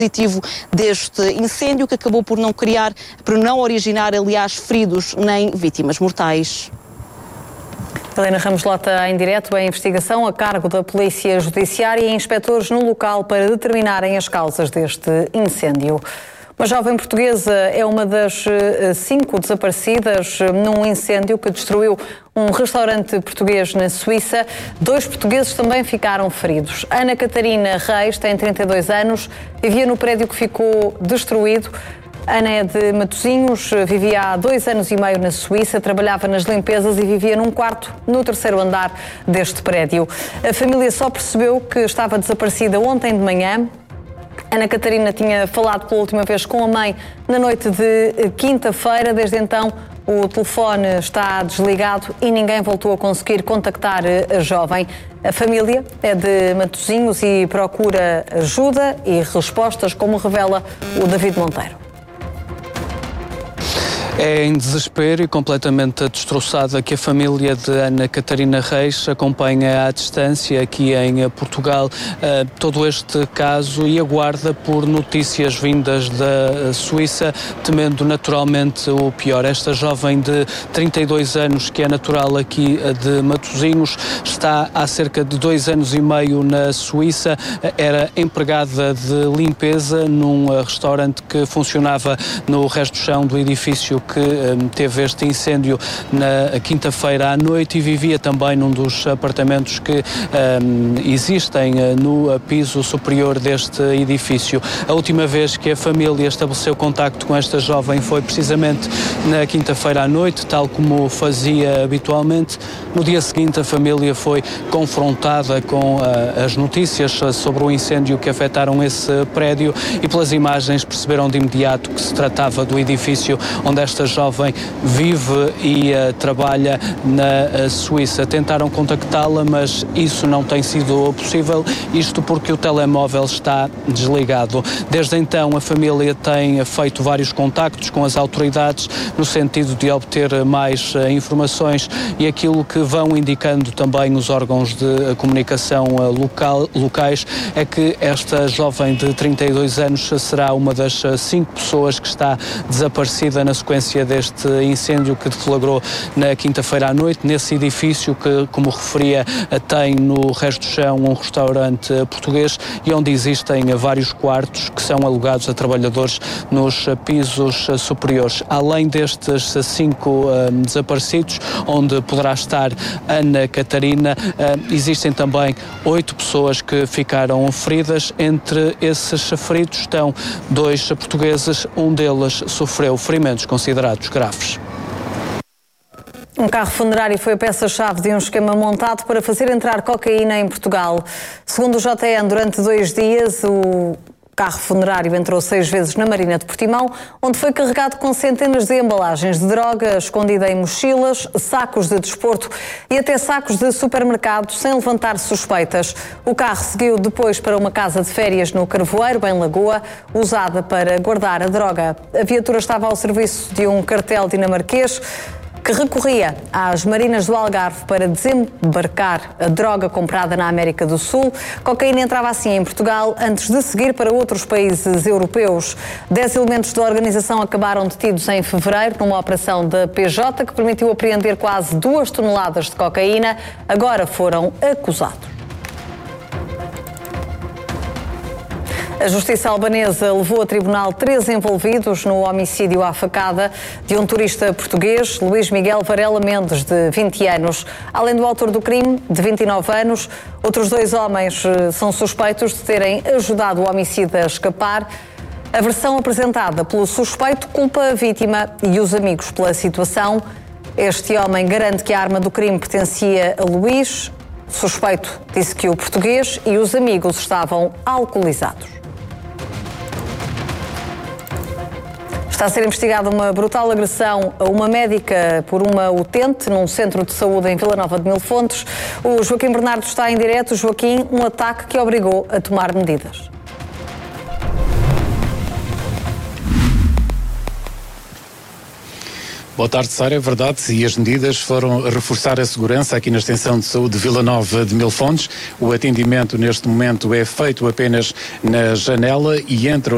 positivo deste incêndio, que acabou por não originar, aliás, feridos nem vítimas mortais. Helena Ramos Lota em direto. A investigação a cargo da Polícia Judiciária e inspectores no local para determinarem as causas deste incêndio. Uma jovem portuguesa é uma das 5 desaparecidas num incêndio que destruiu um restaurante português na Suíça. 2 portugueses também ficaram feridos. Ana Catarina Reis tem 32 anos, vivia no prédio que ficou destruído. Ana é de Matosinhos, vivia há 2 anos e meio na Suíça, trabalhava nas limpezas e vivia num quarto no 3º andar deste prédio. A família só percebeu que estava desaparecida ontem de manhã. Ana Catarina tinha falado pela última vez com a mãe na noite de quinta-feira. Desde então, o telefone está desligado e ninguém voltou a conseguir contactar a jovem. A família é de Matosinhos e procura ajuda e respostas, como revela o David Monteiro. É em desespero e completamente destroçada que a família de Ana Catarina Reis acompanha à distância aqui em Portugal todo este caso e aguarda por notícias vindas da Suíça, temendo naturalmente o pior. Esta jovem de 32 anos, que é natural aqui de Matosinhos, está há cerca de 2 anos e meio na Suíça, era empregada de limpeza num restaurante que funcionava no resto do chão do edifício que teve este incêndio na quinta-feira à noite e vivia também num dos apartamentos que existem no piso superior deste edifício. A última vez que a família estabeleceu contacto com esta jovem foi precisamente na quinta-feira à noite, tal como fazia habitualmente. No dia seguinte, a família foi confrontada com as notícias sobre o incêndio que afetaram esse prédio e pelas imagens perceberam de imediato que se tratava do edifício onde esta jovem vive e trabalha na Suíça. Tentaram contactá-la, mas isso não tem sido possível, isto porque o telemóvel está desligado. Desde então, a família tem feito vários contactos com as autoridades no sentido de obter mais informações e aquilo que vão indicando também os órgãos de comunicação locais é que esta jovem de 32 anos será uma das 5 pessoas que está desaparecida na sequência deste incêndio que deflagrou na quinta-feira à noite, nesse edifício que, como referia, tem no resto do chão um restaurante português e onde existem vários quartos que são alugados a trabalhadores nos pisos superiores. Além destes 5 desaparecidos, onde poderá estar Ana Catarina, existem também 8 pessoas que ficaram feridas. Entre esses feridos estão 2 portugueses, um deles sofreu ferimentos considerados graves. Um carro funerário foi a peça-chave de um esquema montado para fazer entrar cocaína em Portugal. Segundo o JN, durante 2 dias, o carro funerário entrou 6 vezes na Marina de Portimão, onde foi carregado com centenas de embalagens de droga, escondida em mochilas, sacos de desporto e até sacos de supermercado, sem levantar suspeitas. O carro seguiu depois para uma casa de férias no Carvoeiro, em Lagoa, usada para guardar a droga. A viatura estava ao serviço de um cartel dinamarquês que recorria às marinas do Algarve para desembarcar a droga comprada na América do Sul. Cocaína entrava assim em Portugal antes de seguir para outros países europeus. 10 elementos da organização acabaram detidos em fevereiro numa operação da PJ que permitiu apreender quase 2 toneladas de cocaína. Agora foram acusados. A Justiça albanesa levou a tribunal 3 envolvidos no homicídio à facada de um turista português, Luís Miguel Varela Mendes, de 20 anos. Além do autor do crime, de 29 anos, outros 2 homens são suspeitos de terem ajudado o homicida a escapar. A versão apresentada pelo suspeito culpa a vítima e os amigos pela situação. Este homem garante que a arma do crime pertencia a Luís. O suspeito disse que o português e os amigos estavam alcoolizados. Está a ser investigada uma brutal agressão a uma médica por uma utente num centro de saúde em Vila Nova de Mil Fontes. O Joaquim Bernardo está em direto. Joaquim, um ataque que obrigou a tomar medidas. Boa tarde, Sara. É verdade, e as medidas foram reforçar a segurança aqui na Extensão de Saúde de Vila Nova de Mil Fontes. O atendimento neste momento é feito apenas na janela e entram